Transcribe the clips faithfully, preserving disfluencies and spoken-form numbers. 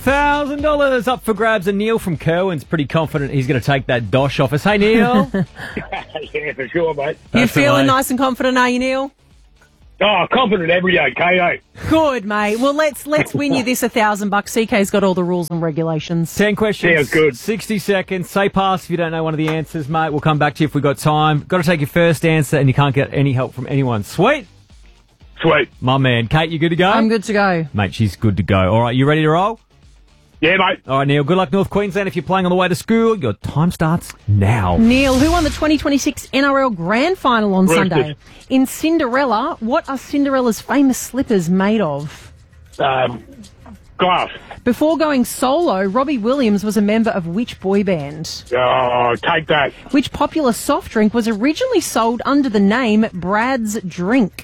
Thousand dollars up for grabs, and Neil from Kerwin's pretty confident he's going to take that dosh off us. Hey, Neil. Yeah, for sure, mate. You That's feeling the way. nice and confident, are you, Neil? Oh, confident every day, K O. Good, mate. Well, let's let's win you this a thousand bucks. C K's got all the rules and regulations. Ten questions. Sounds good. Sixty seconds. Say pass if you don't know one of the answers, mate. We'll come back to you if we've got time. Got to take your first answer, and you can't get any help from anyone. Sweet. Sweet. My man. Kate, you good to go? I'm good to go. Mate, she's good to go. All right, you ready to roll? Yeah, mate. All right, Neil. Good luck, North Queensland. If you're playing on the way to school, your time starts now. Neil, who won the twenty twenty-six N R L Grand Final on Roosters. Sunday? In Cinderella, what are Cinderella's famous slippers made of? Um, glass. Before going solo, Robbie Williams was a member of which boy band? Oh, take that. Which popular soft drink was originally sold under the name Brad's Drink?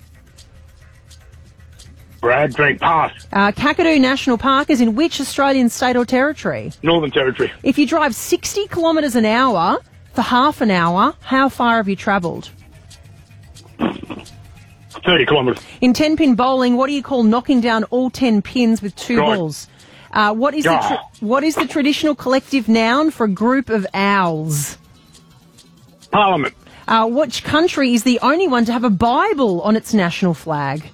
Brad, drink, pass. Uh, Kakadu National Park is in which Australian state or territory? Northern Territory. If you drive sixty kilometres an hour for half an hour, how far have you travelled? thirty kilometres. In ten-pin bowling, what do you call knocking down all ten pins with two Right. balls? Uh, what is the Ah. tra- what is the traditional collective noun for a group of owls? Parliament. Uh, which country is the only one to have a Bible on its national flag?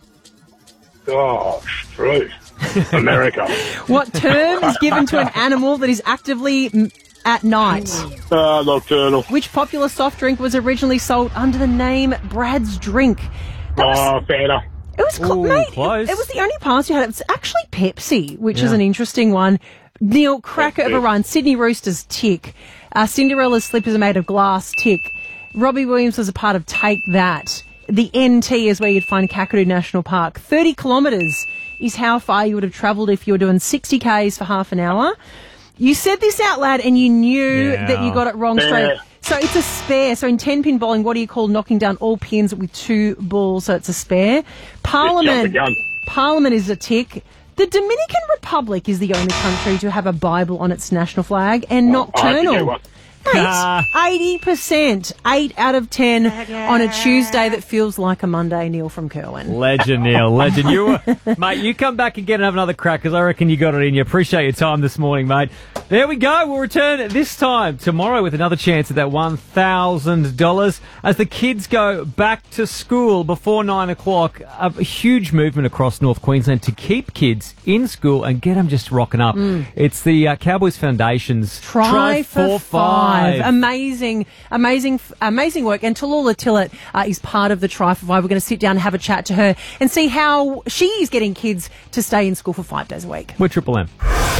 Oh, true. America. What term is given to an animal that is actively m- at night? Uh, nocturnal. Which popular soft drink was originally sold under the name Brad's Drink? That was, Oh, Fanta. it was cl- Ooh, mate. close. It was the only pass you had. It's actually Pepsi, which is Yeah. an interesting one. Neil, cracker of a Pepsi. run. Sydney Roosters, tick. Uh, Cinderella's slippers are made of glass, tick. Robbie Williams was a part of Take That. The N T is where you'd find Kakadu National Park. thirty kilometres is how far you would have travelled if you were doing sixty kays for half an hour. You said this out loud and you knew Yeah. that you got it wrong straight. Spare. So it's a spare. So in ten-pin bowling, what do you call knocking down all pins with two balls? So it's a spare. Parliament. Jump the gun. Parliament is a tick. The Dominican Republic is the only country to have a Bible on its national flag, and Oh, I have to get nocturnal. one. Mate, eighty percent, eight out of ten on a Tuesday that feels like a Monday. Neil from Kerwin. Legend, Neil. Legend. You, were, mate, you come back again and have another crack, because I reckon you got it in you. Appreciate your time this morning, mate. There we go. We'll return this time tomorrow with another chance at that one thousand dollars as the kids go back to school before nine o'clock. A huge movement across North Queensland to keep kids in school and get them just rocking up. It's the uh, Cowboys Foundation's Try for five. Amazing, amazing, amazing work. And Tallulah Tillett uh, is part of the Try for Five. We're going to sit down and have a chat to her and see how she is getting kids to stay in school for five days a week. We're Triple M.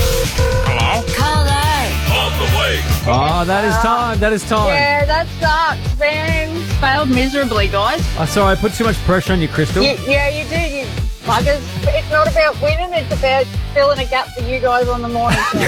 Hello. On the way. Oh, that is time. That is time. Yeah, that sucks, man. Failed miserably, guys. Oh, sorry, I put too much pressure on you, Crystal. Y- yeah, you do, you buggers. It's not about winning, it's about filling a gap for you guys on the morning show.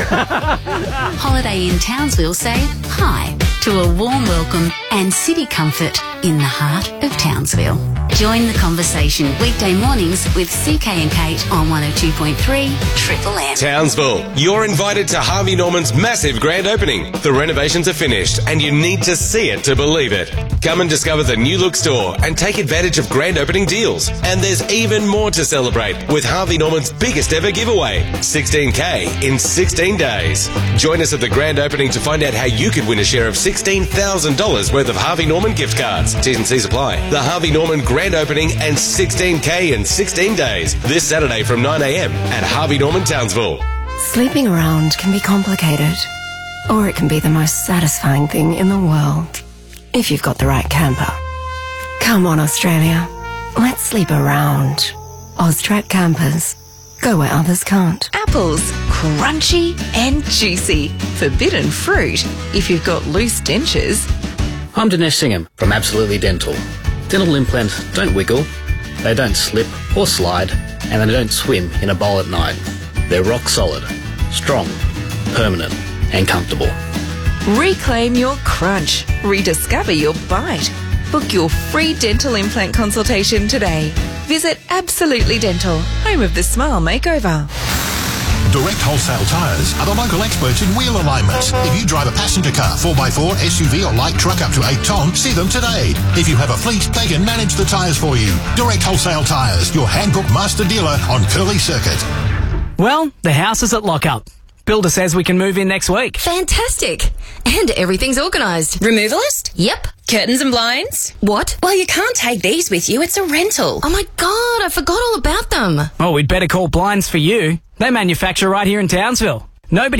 Holiday in Townsville say hi to a warm welcome and city comfort in the heart of Townsville. Join the conversation weekday mornings with C K and Kate on one oh two point three Triple M. Townsville, you're invited to Harvey Norman's massive grand opening. The renovations are finished and you need to see it to believe it. Come and discover the new look store and take advantage of grand opening deals. And there's even more to celebrate with Harvey Norman's biggest ever giveaway, sixteen K in sixteen days. Join us at the grand opening to find out how you could win a share of sixteen thousand dollars worth of Harvey Norman gift cards. T's and C's apply. The Harvey Norman grand opening and sixteen K in sixteen days this Saturday from nine a.m. at Harvey Norman Townsville. Sleeping around can be complicated, or it can be the most satisfying thing in the world, if you've got the right camper. Come on, Australia. Let's sleep around. Austrac campers. Go where others can't. Apples, crunchy and juicy. Forbidden fruit if you've got loose dentures. I'm Dinesh Singham from Absolutely Dental. Dental implants don't wiggle, they don't slip or slide, and they don't swim in a bowl at night. They're rock solid, strong, permanent, and comfortable. Reclaim your crunch. Rediscover your bite. Book your free dental implant consultation today. Visit Absolutely Dental, home of the Smile Makeover. Direct Wholesale Tyres are the local experts in wheel alignment. If you drive a passenger car, four by four, S U V or light truck up to eight tonne, see them today. If you have a fleet, they can manage the tyres for you. Direct Wholesale Tyres, your handbook master dealer on Curly Circuit. Well, the house is at lockup. Builder says we can move in next week. Fantastic. And everything's organised. Removalist? Yep. Curtains and blinds? What? Well, you can't take these with you. It's a rental. Oh my God, I forgot all about them. Oh, we'd better call Blinds for You. They manufacture right here in Townsville. Nobody